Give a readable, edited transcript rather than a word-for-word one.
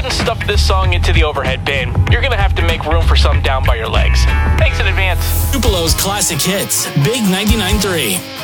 and stuff this song into the overhead bin. You're gonna have to make room for some down by your legs. Thanks in advance. Tupelo's classic hits, Big 99.3.